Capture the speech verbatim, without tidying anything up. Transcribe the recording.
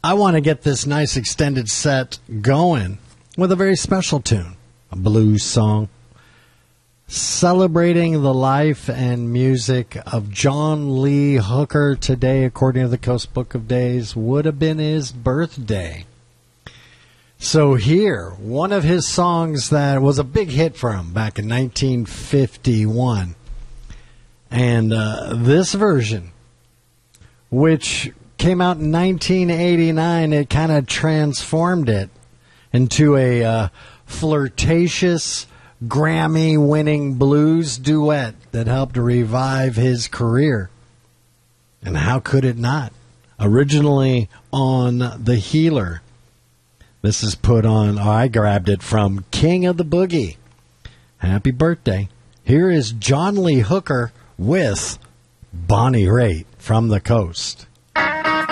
I want to get this nice extended set going with a very special tune, a blues song, celebrating the life and music of John Lee Hooker. Today, according to the Coast Book of Days, would have been his birthday. So here, one of his songs that was a big hit for him back in nineteen fifty-one. And uh, this version, which came out in nineteen eighty-nine, it kind of transformed it into a uh, flirtatious, Grammy-winning blues duet that helped revive his career. And how could it not? Originally on The Healer. This is put on, oh, I grabbed it from King of the Boogie. Happy birthday. Here is John Lee Hooker with Bonnie Raitt from the Coast.